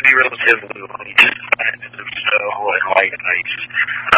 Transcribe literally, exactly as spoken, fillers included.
be relatively light, kind of so and light ice.